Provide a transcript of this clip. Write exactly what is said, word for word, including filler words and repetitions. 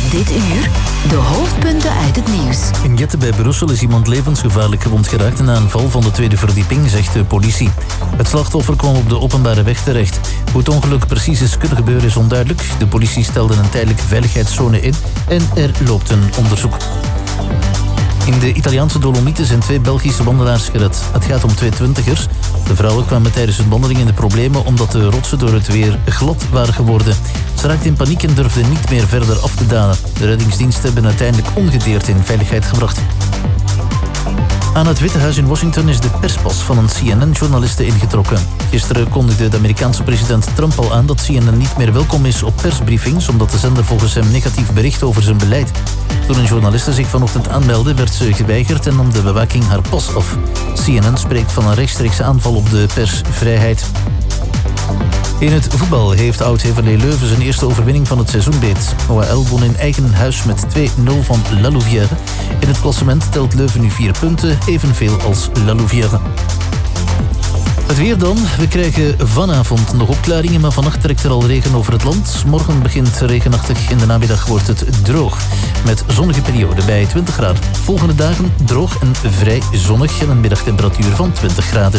Dit uur de hoofdpunten uit het nieuws. In Jette bij Brussel is iemand levensgevaarlijk gewond geraakt na een val van de tweede verdieping, zegt de politie. Het slachtoffer kwam op de openbare weg terecht. Hoe het ongeluk precies is kunnen gebeuren is onduidelijk. De politie stelde een tijdelijke veiligheidszone in en er loopt een onderzoek. In de Italiaanse Dolomieten zijn twee Belgische wandelaars gered. Het gaat om twee twintigers. De vrouwen kwamen tijdens hun wandeling in de problemen omdat de rotsen door het weer glad waren geworden. Ze raakten in paniek en durfden niet meer verder af te dalen. De reddingsdiensten hebben uiteindelijk ongedeerd in veiligheid gebracht. Aan het Witte Huis in Washington is de perspas van een C N N-journaliste ingetrokken. Gisteren kondigde de Amerikaanse president Trump al aan dat C N N niet meer welkom is op persbriefings, omdat de zender volgens hem negatief bericht over zijn beleid. Toen een journaliste zich vanochtend aanmeldde, werd ze geweigerd en nam de bewaking haar pas af. C N N spreekt van een rechtstreekse aanval op de persvrijheid. In het voetbal heeft oud-Heverlee Leuven zijn eerste overwinning van het seizoen beet. O H L won in eigen huis met twee nul van La Louvière. In het klassement telt Leuven nu vier punten, evenveel als La Louvière. Het weer dan. We krijgen vanavond nog opklaringen, maar vannacht trekt er al regen over het land. Morgen begint regenachtig, in de namiddag wordt het droog. Met zonnige periode bij twintig graden. Volgende dagen droog en vrij zonnig en een middagtemperatuur van twintig graden.